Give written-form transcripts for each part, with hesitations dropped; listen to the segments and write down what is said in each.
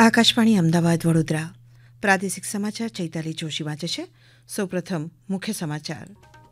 આકાશવાણી અમદાવાદ વડોદરા પ્રાદેશિક સમાચાર ચૈતાલી જોશી વાંચે છે. સૌપ્રથમ મુખ્ય સમાચાર.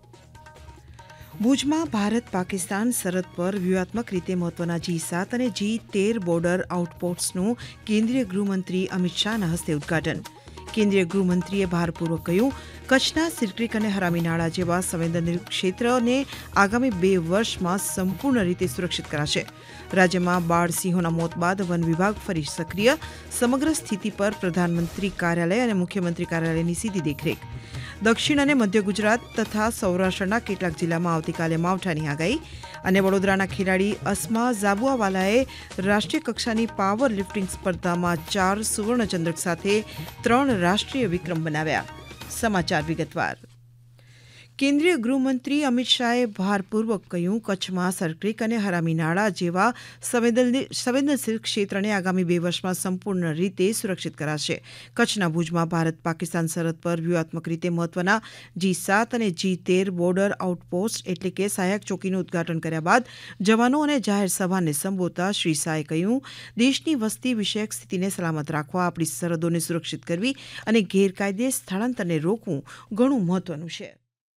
ભુજમાં ભારત પાકિસ્તાન સરહદ પર વ્યૂહાત્મક રીતે મહત્વના G7 અને G13 બોર્ડર આઉટપોસ્ટનું કેન્દ્રીય ગૃહમંત્રી અમિત શાહના હસ્તે ઉદઘાટન. કેન્દ્રીય ગૃહમંત્રીએ ભારપૂર્વક કહ્યું, કચ્છના સિરક્રીક અને હરામીનાળા જેવા સંવેદનશીલ ક્ષેત્રને આગામી 2 વર્ષમાં સંપૂર્ણ રીતે સુરક્ષિત કરાશે. રાજ્યમાં બાળ સિંહોના મોત બાદ વન વિભાગ ફરી સક્રિય. સમગ્ર સ્થિતિ પર પ્રધાનમંત્રી કાર્યાલય અને મુખ્યમંત્રી કાર્યાલયની સીધી દેખરેખ. દક્ષિણ અને મધ્ય ગુજરાત તથા સૌરાષ્ટ્રના કેટલાક જિલ્લામાં આવતીકાલે માવઠાની આગાહી. અને વડોદરાના ખેલાડી અસ્મા ઝાબુઆવાલાએ રાષ્ટ્રીય કક્ષાની પાવર લિફ્ટિંગ સ્પર્ધામાં 4 સુવર્ણચંદ્રક સાથે 3 રાષ્ટ્રીય વિક્રમ બનાવ્યા. સમાચાર વિગતવાર. કેન્દ્રીય ગૃહમંત્રી અમિત શાહે ભારપૂર્વક કહ્યું, કચ્છમાં સરક્રીક અને હરામીનાળા જેવા સંવેદનશીલ ક્ષેત્રને આગામી 2 વર્ષમાં સંપૂર્ણ રીતે સુરક્ષિત કરાશે. કચ્છના ભુજમાં ભારત પાકિસ્તાન સરહદ પર વ્યૂહાત્મક રીતે મહત્વના G7 અને G13 બોર્ડર આઉટપોસ્ટ એટલે કે સહાયક ચોકીનું ઉદઘાટન કર્યા બાદ જવાનો અને જાહેર સભાને સંબોધતા શ્રી શાહે કહ્યું, દેશની વસ્તી વિષયક સ્થિતિને સલામત રાખવા, આપણી સરહદોને સુરક્ષિત કરવી અને ગેરકાયદે સ્થળાંતરને રોકવું ઘણું મહત્વનું છે.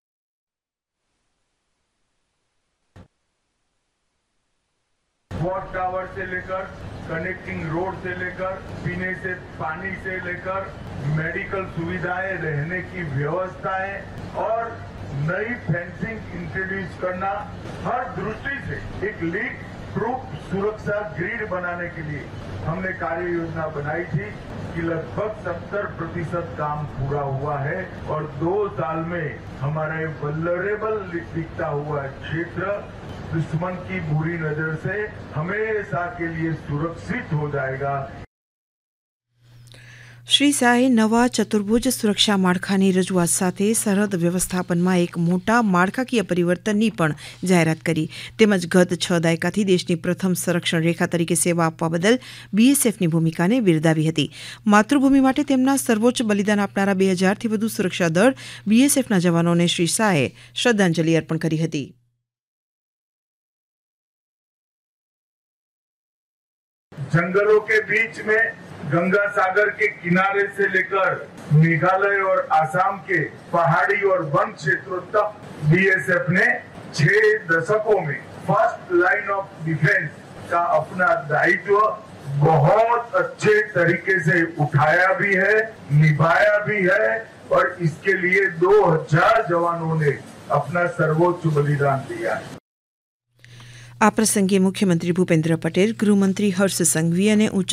वॉच टावर से लेकर कनेक्टिंग रोड से लेकर पीने से पानी से लेकर मेडिकल सुविधाएं, रहने की व्यवस्थाएं और नई फेंसिंग इंट्रोड्यूस करना, हर दृष्टि से एक लीड प्रूफ सुरक्षा ग्रिड बनाने के लिए हमने कार्य योजना बनाई थी कि लगभग 70% काम पूरा हुआ है और 2 साल में हमारे वल्नरेबल दिखता हुआ क्षेत्र दुश्मन की बुरी नजर से हमेशा के लिए सुरक्षित हो जाएगा. શ્રી શાહે નવા ચતુર્ભુજ સુરક્ષા માળખાની રજૂઆત સાથે સરહદ વ્યવસ્થાપનમાં એક મોટા માળખાકીય પરિવર્તનની પણ જાહેરાત કરી. તેમજ ગત 6 દાયકાથી દેશની પ્રથમ સંરક્ષણ રેખા તરીકે સેવા આપવા બદલ BSFની ભૂમિકાને બિરદાવી હતી. માતૃભૂમિ માટે તેમના સર્વોચ્ચ બલિદાન આપનારા 2000થી વધુ સુરક્ષા દળ BSFના જવાનોને શ્રી શાહે શ્રદ્ધાંજલિ અર્પણ કરી હતી. जंगलों के बीच में गंगा सागर के किनारे से लेकर मेघालय और आसाम के पहाड़ी और वन क्षेत्रों तक BSF ने 6 दशकों में फर्स्ट लाइन ऑफ डिफेंस का अपना दायित्व बहुत अच्छे तरीके से उठाया भी है, निभाया भी है और इसके लिए 2000 जवानों ने अपना सर्वोच्च बलिदान दिया है. આ પ્રસંગે મુખ્યમંત્રી ભૂપેન્દ્ર પટેલ, ગૃહમંત્રી હર્ષ સંઘવી અને ઉચ્ચ